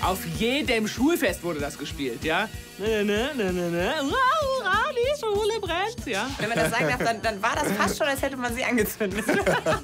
Auf jedem Schulfest wurde das gespielt, ja? Hurra, hurra, die Schule brennt, ja? Wenn man das sagen darf, dann war das fast schon, als hätte man sie angezündet.